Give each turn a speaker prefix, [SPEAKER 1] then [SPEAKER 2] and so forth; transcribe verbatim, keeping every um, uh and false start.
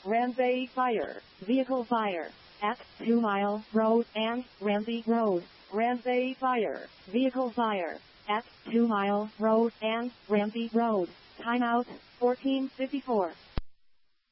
[SPEAKER 1] Ramsey Fire, vehicle fire, at two Mile Road and Ramsey Road. Ramsey Fire, vehicle fire, at two Mile Road and Ramsey Road. Timeout, fourteen fifty-four.